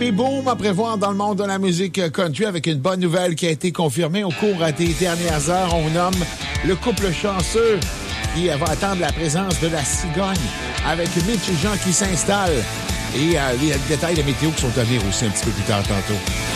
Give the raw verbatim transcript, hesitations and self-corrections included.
Et boom, à prévoir dans le monde de la musique country avec une bonne nouvelle qui a été confirmée au cours des dernières heures. On nomme le couple chanceux qui va attendre la présence de la cigogne avec Mitch et Jean qui s'installent. Et euh, les détails de météo qui sont à venir aussi un petit peu plus tard tantôt.